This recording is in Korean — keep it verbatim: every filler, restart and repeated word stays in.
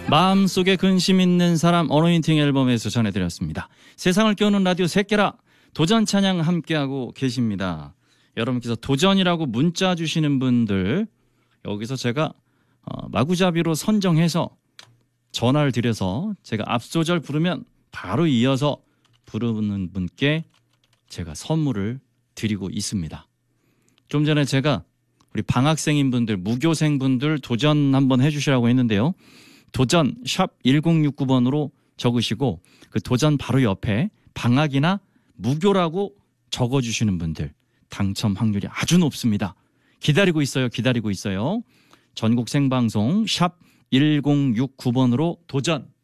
마음속에 근심 있는 사람 어노인팅 앨범에서 전해드렸습니다. 세상을 깨우는 라디오 새끼라 도전 찬양 함께하고 계십니다. 여러분께서 도전이라고 문자 주시는 분들 여기서 제가 어, 마구잡이로 선정해서 전화를 드려서 제가 앞소절 부르면 바로 이어서 부르는 분께 제가 선물을 드리고 있습니다. 좀 전에 제가 우리 방학생인 분들, 무교생 분들 도전 한번 해주시라고 했는데요. 도전 샵 일공육구 번으로 적으시고 그 도전 바로 옆에 방학이나 무교라고 적어주시는 분들 당첨 확률이 아주 높습니다. 기다리고 있어요. 기다리고 있어요. 전국 생방송 샵 일공육구 번으로 도전